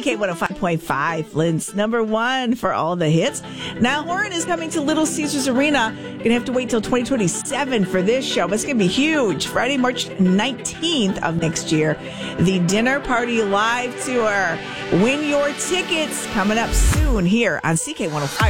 CK 105.5, Lynn's number one for all the hits. Now, Horan is coming to Little Caesars Arena. You're going to have to wait till 2027 for this show, but it's going to be huge. Friday, March 19th of next year. The Dinner Party Live Tour. Win your tickets coming up soon here on CK 105.